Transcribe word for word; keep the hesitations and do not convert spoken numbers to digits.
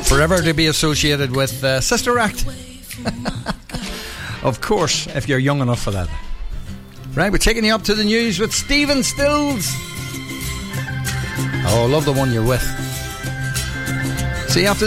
forever to be associated with uh, Sister Act. Of course, if you're young enough for that. Right, we're taking you up to the news with Stephen Stills. Oh, I love the one you're with. See you after